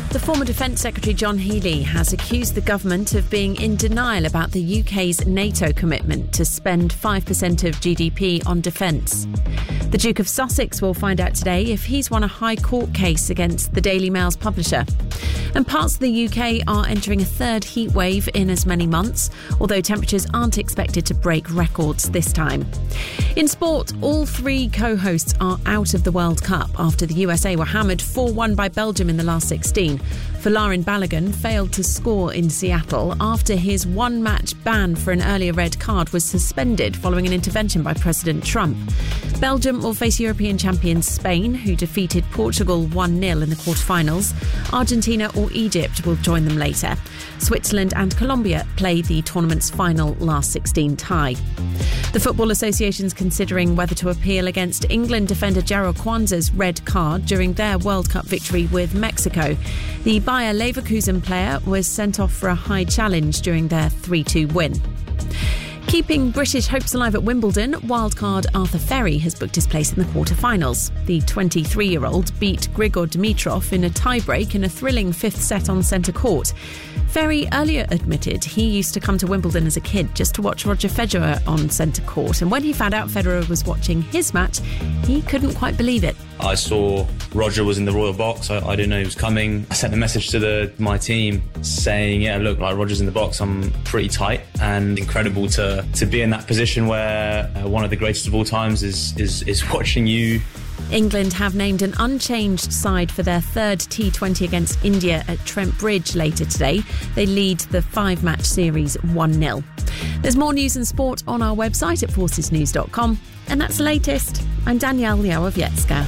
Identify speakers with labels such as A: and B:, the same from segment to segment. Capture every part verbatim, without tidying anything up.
A: The former Defence Secretary John Healey has accused the government of being in denial about the U K's NATO commitment to spend five percent of G D P on defence. The Duke of Sussex will find out today if he's won a High Court case against the Daily Mail's publisher. And parts of the U K are entering a third heat wave in as many months, although temperatures aren't expected to break records this time. In sport, all three co-hosts are out of the World Cup after the U S A were hammered four one by Belgium in the last sixteen. Folarin Balogun failed to score in Seattle after his one-match ban for an earlier red card was suspended following an intervention by President Trump. Belgium will face European champions Spain, who defeated Portugal one nil in the quarterfinals. Argentina or Egypt will join them later. Switzerland and Colombia play the tournament's final last sixteen tie. The Football Association's considering whether to appeal against England defender Jarrell Kwanzaa's red card during their World Cup victory with Mexico. The Bayer Leverkusen player was sent off for a high challenge during their three two win. Keeping British hopes alive at Wimbledon, wildcard Arthur Ferry has booked his place in the quarter-finals. The twenty-three-year-old beat Grigor Dimitrov in a tie-break in a thrilling fifth set on centre court. Ferry earlier admitted he used to come to Wimbledon as a kid just to watch Roger Federer on centre court, and when he found out Federer was watching his match, he couldn't quite believe it.
B: I saw Roger was in the royal box. I, I didn't know he was coming. I sent a message to the my team saying, yeah, look, like Roger's in the box. I'm pretty tight, and incredible to to be in that position where uh, one of the greatest of all times is is is watching you.
A: England have named an unchanged side for their third T twenty against India at Trent Bridge later today. They lead the five-match series one nil. There's more news and sport on our website at forces news dot com. And that's the latest. I'm Danielle Yałowiecka.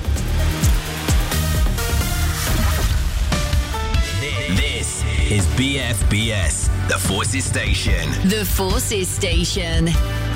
C: This is B F B S, the Forces Station.
D: The Forces Station.